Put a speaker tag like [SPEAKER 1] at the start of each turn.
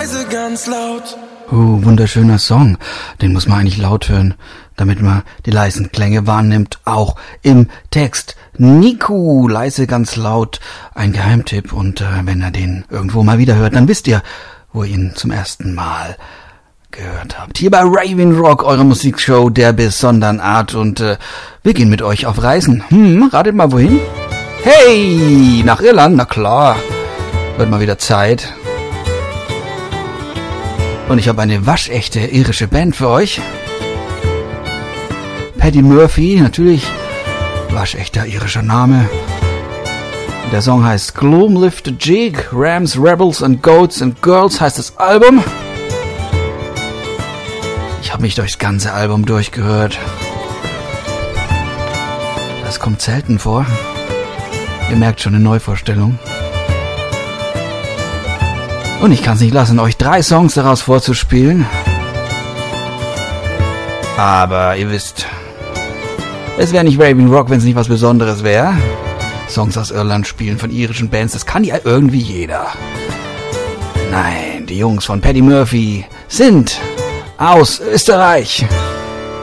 [SPEAKER 1] leise ganz laut.
[SPEAKER 2] Wunderschöner Song. Den muss man eigentlich laut hören, damit man die leisen Klänge wahrnimmt, auch im Text. Niku, leise ganz laut, ein Geheimtipp. Und wenn ihr den irgendwo mal wieder hört, dann wisst ihr, wo ihr ihn zum ersten Mal gehört habt. Hier bei Raving Rock, eure Musikshow der besonderen Art. Und wir gehen mit euch auf Reisen. Ratet mal wohin? Hey, nach Irland, na klar. Wird mal wieder Zeit. Und ich habe eine waschechte irische Band für euch. Paddy Murphy, natürlich. Waschechter irischer Name. Der Song heißt Gloom Lift the Jig, Rams, Rebels and Goats and Girls heißt das Album. Ich habe mich durchs ganze Album durchgehört. Das kommt selten vor. Ihr merkt schon eine Neuvorstellung. Und ich kann es nicht lassen, euch 3 Songs daraus vorzuspielen. Aber ihr wisst, es wäre nicht Raving Rock, wenn es nicht was Besonderes wäre. Songs aus Irland spielen von irischen Bands, das kann ja irgendwie jeder. Nein, die Jungs von Paddy Murphy sind aus Österreich.